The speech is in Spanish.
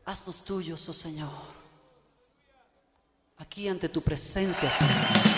Haznos tuyos, oh Señor. Aquí ante tu presencia, Señor.